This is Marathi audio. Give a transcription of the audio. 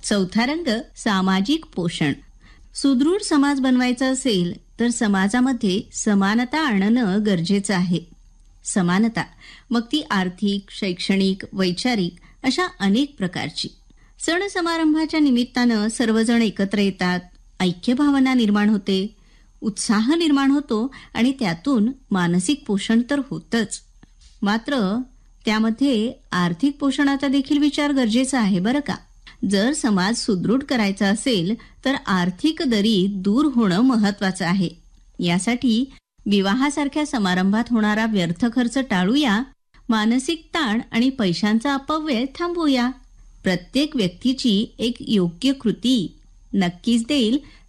चौथा रंग सामाजिक पोषण. सुदृढ समाज बनवायचा असेल तर समाजामध्ये समानता आणणं गरजेचं आहे. समानता मग ती आर्थिक, शैक्षणिक, वैचारिक अशा अनेक प्रकारची. सण समारंभाच्या निमित्तानं सर्वजण एकत्र येतात, ऐक्यभावना निर्माण होते, उत्साह निर्माण होतो आणि त्यातून मानसिक पोषण तर होतच. मात्र त्यामध्ये आर्थिक पोषणाचा देखील विचार गरजेचा आहे बरं का. जर समाज सुदृढ करायचा असेल तर आर्थिक दरी दूर होणं महत्वाचं आहे. यासाठी विवाहासारख्या समारंभात होणारा व्यर्थ खर्च टाळूया, मानसिक ताण आणि पैशांचा अपव्यय थांबवूया. प्रत्येक व्यक्तीची एक योग्य कृती नक्कीच देईल